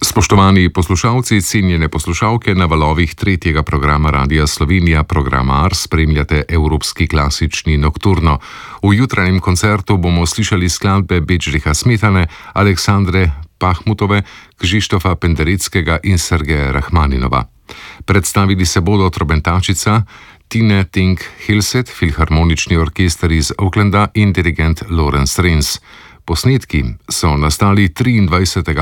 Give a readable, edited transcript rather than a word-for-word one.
Spoštovani poslušalci, cenjene poslušalke, na valovih tretjega programa Radia Slovenija, programa Ars, spremljate Evropski klasični nokturno. V jutranjem koncertu bomo slišali skladbe Bedžriha Smetane, Aleksandre Pahmutove, Kšištofa Pendereckega in Sergeja Rahmaninova. Predstavili se bodo trobentačica Tine Ting Hilset, filharmonični orkester iz Oaklanda in dirigent Lawrence Rains. Posnetki so nastali 23.